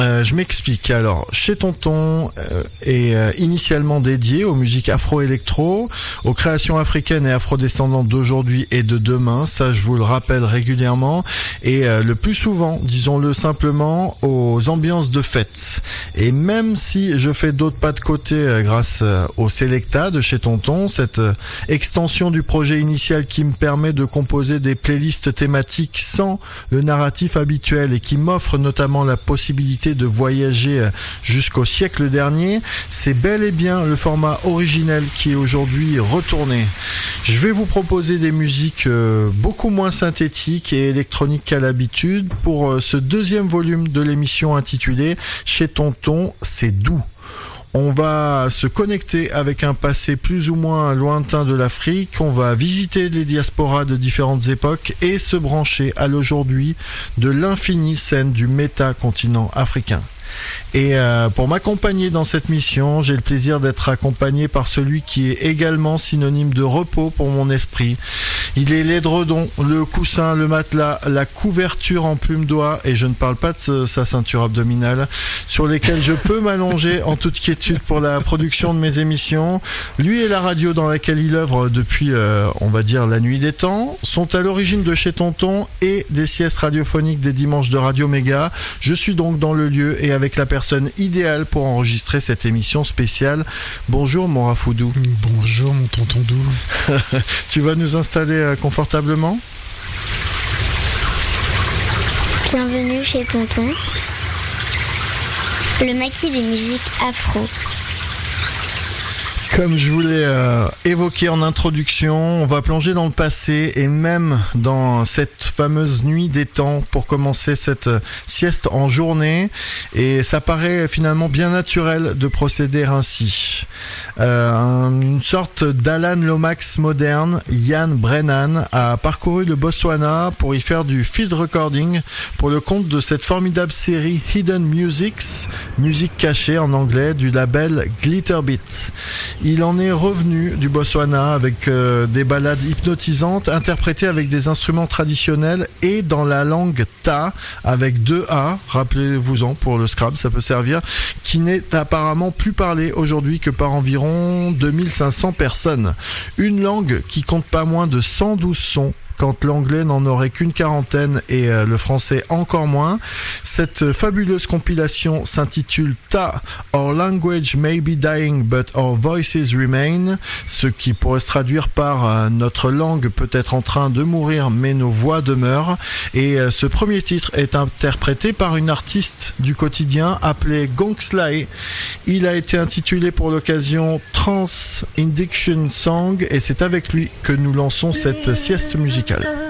Je m'explique. Alors, Chez Tonton est initialement dédié aux musiques afro-électro, aux créations africaines et afrodescendantes d'aujourd'hui et de demain. Ça, je vous le rappelle régulièrement. Et le plus souvent, disons-le simplement, aux ambiances de fête. Et même si je fais d'autres pas de côté grâce au Selecta de Chez Tonton, cette extension du projet initial qui me permet de composer des playlists thématiques sans le narratif habituel et qui m'offre notamment la possibilité de voyager jusqu'au siècle dernier, c'est bel et bien le format originel qui est aujourd'hui retourné. Je vais vous proposer des musiques beaucoup moins synthétiques et électroniques qu'à l'habitude pour ce deuxième volume de l'émission intitulée Chez Tonton, c'est doux. On va se connecter avec un passé plus ou moins lointain de l'Afrique, on va visiter les diasporas de différentes époques et se brancher à l'aujourd'hui de l'infinie scène du méta-continent africain. Et pour m'accompagner dans cette mission, j'ai le plaisir d'être accompagné par celui qui est également synonyme de repos pour mon esprit. Il est l'édredon, le coussin, le matelas, la couverture en plume d'oie, et je ne parle pas de sa ceinture abdominale, sur lesquelles je peux m'allonger en toute quiétude pour la production de mes émissions. Lui et la radio dans laquelle il œuvre depuis, on va dire, la nuit des temps, sont à l'origine de Chez Tonton et des siestes radiophoniques des dimanches de Radio Méga. Je suis donc dans le lieu et avec la personne idéale pour enregistrer cette émission spéciale. Bonjour mon Rafoudou. Bonjour mon tonton doux. Tu vas nous installer confortablement ? Bienvenue chez Tonton, le maquis des musiques afro. Comme je voulais évoquer en introduction, on va plonger dans le passé et même dans cette fameuse nuit des temps pour commencer cette sieste en journée. Et ça paraît finalement bien naturel de procéder ainsi. Une sorte d'Alan Lomax moderne, Ian Brennan, a parcouru le Botswana pour y faire du field recording pour le compte de cette formidable série Hidden Musics, musique cachée en anglais, du label Glitterbeat. Il en est revenu du Botswana avec des ballades hypnotisantes interprétées avec des instruments traditionnels et dans la langue Ta avec 2 A, rappelez-vous-en pour le Scrabble, ça peut servir, qui n'est apparemment plus parlée aujourd'hui que par environ 2500 personnes. Une langue qui compte pas moins de 112 sons, quand l'anglais n'en aurait qu'une quarantaine et le français encore moins. Cette fabuleuse compilation s'intitule Ta, Our Language May Be Dying But Our Voices Remain, ce qui pourrait se traduire par notre langue peut être en train de mourir mais nos voix demeurent. Et ce premier titre est interprété par une artiste du quotidien appelée Gongslai. Il a été intitulé pour l'occasion Trans Indiction Song et c'est avec lui que nous lançons cette sieste musicale.